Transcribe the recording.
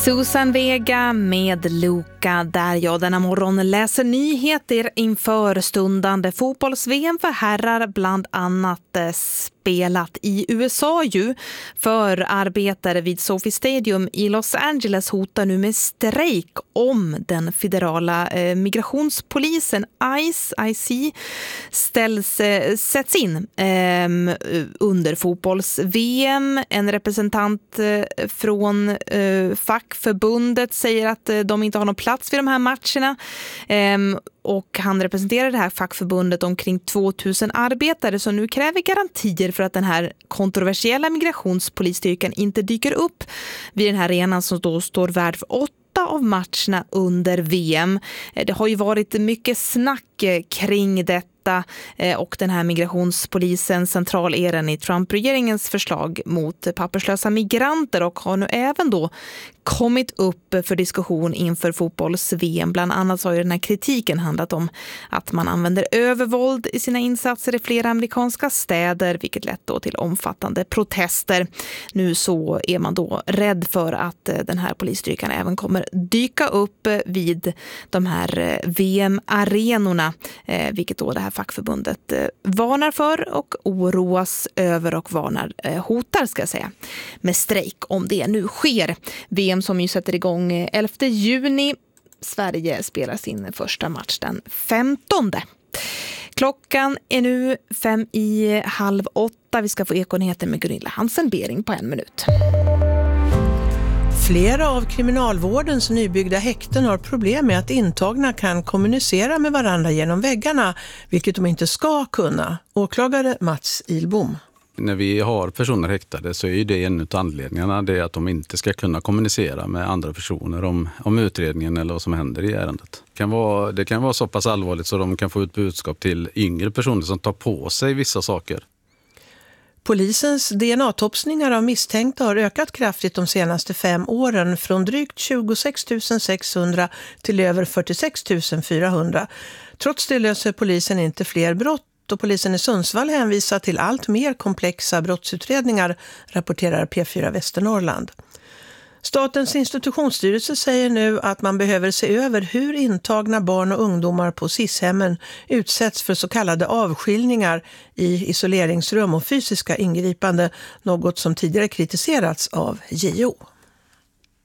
Susan Vega med Luca där jag denna morgon läser nyheter inför stundande fotbolls-VM för herrar, bland annat spelat i USA ju. För arbetare vid SoFi Stadium i Los Angeles hotar nu med strejk om den federala migrationspolisen ICE sätts in under fotbolls-VM. En representant från fackförbundet säger att de inte har någon plats vid de här matcherna. Och han representerar det här fackförbundet omkring 2000 arbetare som nu kräver garantier för att den här kontroversiella migrationspolisstyrkan inte dyker upp vid den här arenan som då står värd för 8 av matcherna under VM. Det har ju varit mycket snack kring detta och den här migrationspolisen central är den i Trump-regeringens förslag mot papperslösa migranter och har nu även då kommit upp för diskussion inför fotbolls-VM. Bland annat så har ju den här kritiken handlat om att man använder övervåld i sina insatser i flera amerikanska städer, vilket lett då till omfattande protester. Nu så är man då rädd för att den här polisstyrkan även kommer dyka upp vid de här VM-arenorna, vilket då det här fackförbundet varnar för och oroas över och hotar ska jag säga, med strejk om det nu sker. VM som ju sätter igång 11 juni. Sverige spelar sin första match den 15. Klockan är nu 7:55. Vi ska få Ekonyheter med Gunilla Hansen-Bering på 1 minut. Flera av kriminalvårdens nybyggda häkten har problem med att intagna kan kommunicera med varandra genom väggarna, vilket de inte ska kunna. Åklagare Mats Ilbom. När vi har personer häktade så är det en av anledningarna det att de inte ska kunna kommunicera med andra personer om utredningen eller vad som händer i ärendet. Det kan vara så pass allvarligt så de kan få ut budskap till yngre personer som tar på sig vissa saker. Polisens DNA-topsningar av misstänkta har ökat kraftigt de senaste 5 åren, från drygt 26 600 till över 46 400. Trots det löser polisen inte fler brott och polisen i Sundsvall hänvisar till allt mer komplexa brottsutredningar, rapporterar P4 Västernorrland. Statens institutionsstyrelse säger nu att man behöver se över hur intagna barn och ungdomar på SIS-hemmen utsätts för så kallade avskiljningar i isoleringsrum och fysiska ingripande, något som tidigare kritiserats av JO.